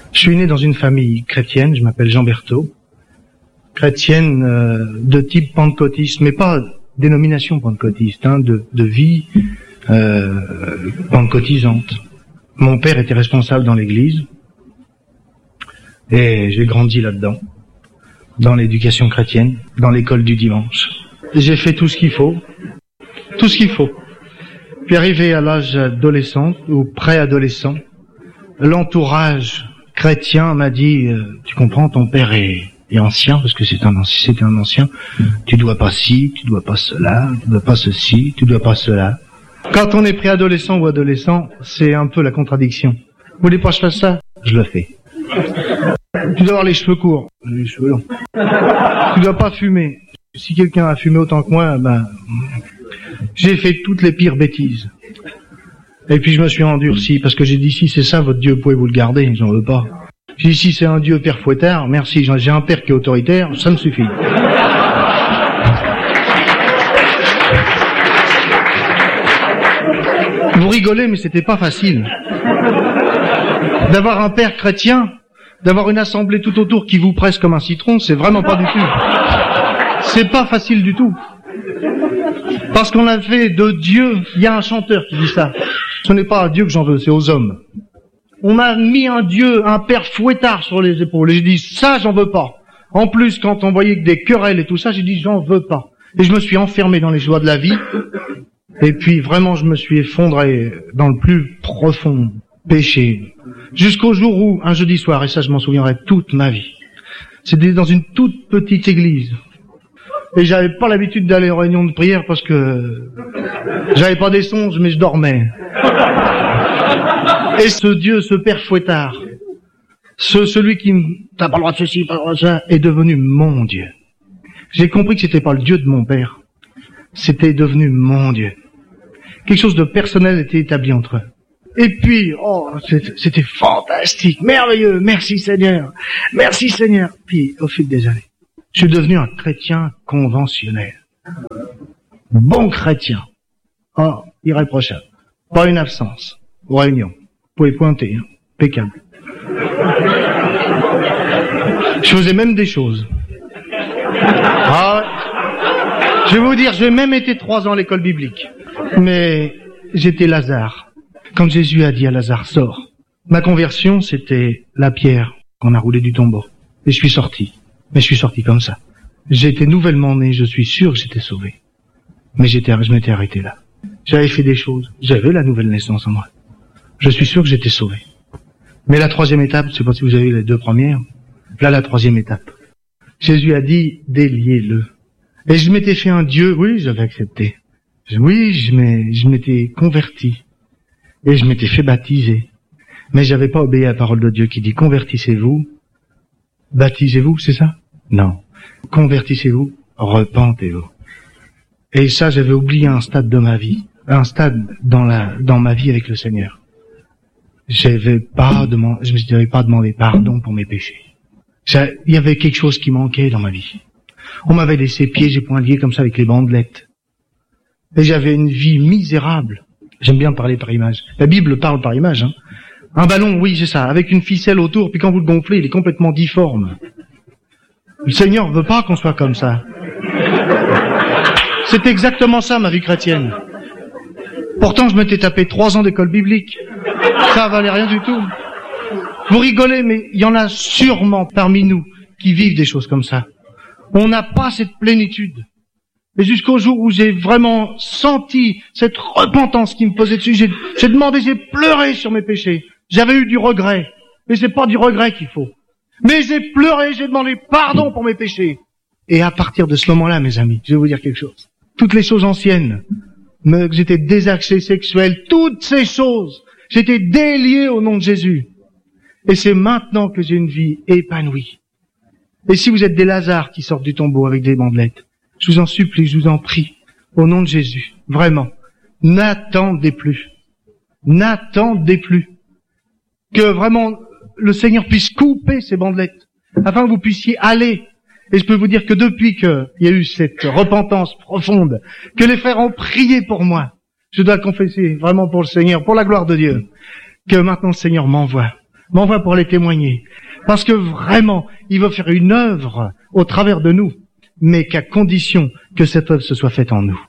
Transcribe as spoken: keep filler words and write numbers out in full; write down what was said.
Je suis né dans une famille chrétienne, je m'appelle Jean Berthaud, chrétienne euh, de type pentecôtiste, mais pas dénomination pentecôtiste, hein, de, de vie euh, pentecôtisante. Mon père était responsable dans l'église, et j'ai grandi là-dedans, dans l'éducation chrétienne, dans l'école du dimanche. J'ai fait tout ce qu'il faut, tout ce qu'il faut. Puis arrivé à l'âge adolescent, ou préadolescent, l'entourage chrétien m'a dit, euh, tu comprends, ton père est, est ancien, parce que c'est un, c'était un ancien, tu dois pas ci, tu dois pas cela, tu dois pas ceci, tu dois pas cela. Quand on est préadolescent ou adolescent, c'est un peu la contradiction. Vous voulez pas que je fasse ça? Je le fais. Tu dois avoir les cheveux courts. Les cheveux longs. Tu dois pas fumer. Si quelqu'un a fumé autant que moi, ben, j'ai fait toutes les pires bêtises. Et puis je me suis endurci, parce que j'ai dit, si c'est ça votre Dieu, vous pouvez vous le garder, j'en veux pas. J'ai dit, si c'est un Dieu père fouettard, merci, j'ai un père qui est autoritaire, ça me suffit. Vous rigolez, mais c'était pas facile. D'avoir un père chrétien, d'avoir une assemblée tout autour qui vous presse comme un citron, c'est vraiment pas du tout. C'est pas facile du tout. Parce qu'on a fait de Dieu, il y a un chanteur qui dit ça. Ce n'est pas à Dieu que j'en veux, c'est aux hommes. On m'a mis un Dieu, un père fouettard sur les épaules. Et j'ai dit, ça, j'en veux pas. En plus, quand on voyait que des querelles et tout ça, j'ai dit, j'en veux pas. Et je me suis enfermé dans les joies de la vie. Et puis, vraiment, je me suis effondré dans le plus profond péché. Jusqu'au jour où, un jeudi soir, et ça, je m'en souviendrai toute ma vie. C'était dans une toute petite église. Et j'avais pas l'habitude d'aller aux réunions de prière parce que j'avais pas des songes, mais je dormais. Et ce Dieu, ce père fouettard, ce, celui qui me, t'as pas le droit de ceci, pas le droit de ça, est devenu mon Dieu. J'ai compris que c'était pas le Dieu de mon père. C'était devenu mon Dieu. Quelque chose de personnel était établi entre eux. Et puis, oh, c'était fantastique, merveilleux, merci Seigneur, merci Seigneur. Puis, au fil des années, je suis devenu un chrétien conventionnel. Bon chrétien. Oh, irréprochable. Pas une absence. Aux réunions. Vous pouvez pointer, hein. Impeccable. Je faisais même des choses. Ah, je vais vous dire, j'ai même été trois ans à l'école biblique. Mais j'étais Lazare. Quand Jésus a dit à Lazare, sors. Ma conversion, c'était la pierre qu'on a roulée du tombeau. Et je suis sorti. Mais je suis sorti comme ça. J'ai été nouvellement né, je suis sûr que j'étais sauvé. Mais j'étais, je m'étais arrêté là. J'avais fait des choses. J'avais la nouvelle naissance en moi. Je suis sûr que j'étais sauvé. Mais la troisième étape, je ne sais pas si vous avez eu les deux premières. Là, la troisième étape. Jésus a dit, déliez-le. Et je m'étais fait un Dieu, oui, j'avais accepté. Oui, je m'étais converti. Et je m'étais fait baptiser. Mais j'avais pas obéi à la parole de Dieu qui dit, convertissez-vous. Baptisez-vous, c'est ça? Non. Convertissez-vous, repentez-vous. Et ça, j'avais oublié un stade de ma vie, un stade dans la dans ma vie avec le Seigneur. J'avais pas demandé, je me n'avais pas demandé pardon pour mes péchés. Il y avait quelque chose qui manquait dans ma vie. On m'avait laissé pieds et poings liés comme ça avec les bandelettes. Et j'avais une vie misérable. J'aime bien parler par image. La Bible parle par image, hein. Un ballon, oui, c'est ça, avec une ficelle autour, puis quand vous le gonflez, il est complètement difforme. Le Seigneur veut pas qu'on soit comme ça. C'est exactement ça, ma vie chrétienne. Pourtant, je m'étais tapé trois ans d'école biblique. Ça valait rien du tout. Vous rigolez, mais il y en a sûrement parmi nous qui vivent des choses comme ça. On n'a pas cette plénitude. Et jusqu'au jour où j'ai vraiment senti cette repentance qui me posait dessus, j'ai, j'ai demandé, j'ai pleuré sur mes péchés. J'avais eu du regret. Mais c'est pas du regret qu'il faut. Mais j'ai pleuré, j'ai demandé pardon pour mes péchés. Et à partir de ce moment-là, mes amis, je vais vous dire quelque chose. Toutes les choses anciennes, que j'étais désaxé sexuel, toutes ces choses, j'étais délié au nom de Jésus. Et c'est maintenant que j'ai une vie épanouie. Et si vous êtes des Lazars qui sortent du tombeau avec des bandelettes, je vous en supplie, je vous en prie, au nom de Jésus, vraiment, n'attendez plus. N'attendez plus. Que vraiment le Seigneur puisse couper ces bandelettes, afin que vous puissiez aller. Et je peux vous dire que depuis qu'il y a eu cette repentance profonde, que les frères ont prié pour moi, je dois confesser vraiment pour le Seigneur, pour la gloire de Dieu, que maintenant le Seigneur m'envoie mais enfin pour les témoigner. Parce que vraiment, il veut faire une œuvre au travers de nous, mais qu'à condition que cette œuvre se soit faite en nous.